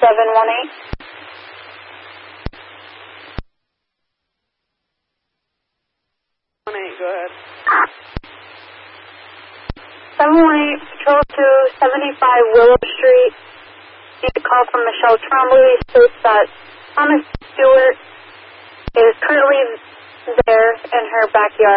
Go ahead. 718 Patrol to 75 Willow Street. Need a call from Michelle Trombley. States that Thomas Stewart is currently there in her backyard.